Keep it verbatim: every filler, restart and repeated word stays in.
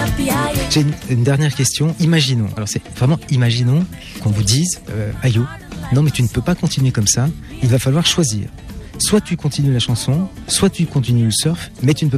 J'ai une, une dernière question. Imaginons, alors c'est vraiment imaginons qu'on vous dise, euh, Ayo, non mais tu ne peux pas continuer comme ça, il va falloir choisir. Soit tu continues la chanson, soit tu continues le surf, mais tu ne peux